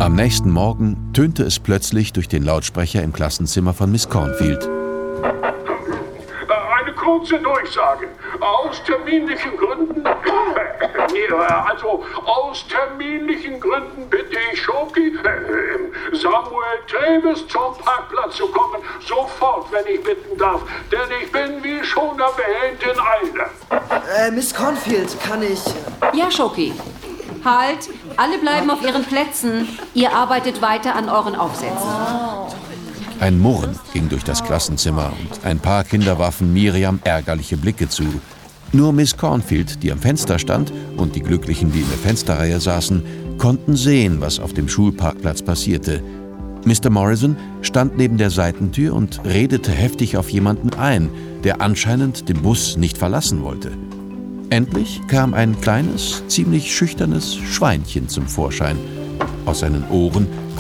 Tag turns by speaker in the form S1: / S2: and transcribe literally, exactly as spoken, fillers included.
S1: Am nächsten Morgen tönte es plötzlich durch den Lautsprecher im Klassenzimmer von Miss Cornfield.
S2: Eine kurze Durchsage. Aus terminlichen Gründen, also aus terminlichen Gründen bitte ich Schoki, Samuel Travis zum Parkplatz zu kommen. Sofort, wenn ich bitten darf. Denn ich bin, wie schon erwähnt, in Eile.
S3: Äh, Miss Cornfield, kann ich...
S4: Ja, Schoki. Halt, alle bleiben auf ihren Plätzen. Ihr arbeitet weiter an euren Aufsätzen.
S1: Ein Murren ging durch das Klassenzimmer und ein paar Kinder warfen Miriam ärgerliche Blicke zu. Nur Miss Cornfield, die am Fenster stand, und die Glücklichen, die in der Fensterreihe saßen, konnten sehen, was auf dem Schulparkplatz passierte. Mister Morrison stand neben der Seitentür und redete heftig auf jemanden ein, der anscheinend den Bus nicht verlassen wollte. Endlich kam ein kleines, ziemlich schüchternes Schweinchen zum Vorschein. Aus seinen Ohren